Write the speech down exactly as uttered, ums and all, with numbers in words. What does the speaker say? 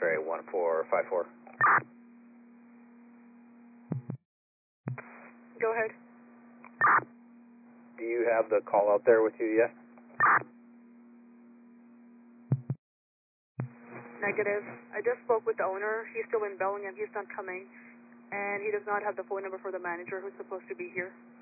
X-ray one four five four. Go ahead. Do you have the call out there with you yet? Negative. I just spoke with the owner. He's still in Bellingham. He's not coming. And he does not have the phone number for the manager who's supposed to be here.